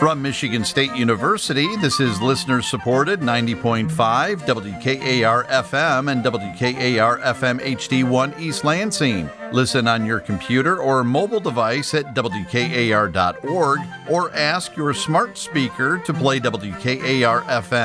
From Michigan State University, this is listener-supported 90.5 WKAR-FM and WKAR-FM HD1 East Lansing. Listen on your computer or mobile device at WKAR.org or ask your smart speaker to play WKAR-FM.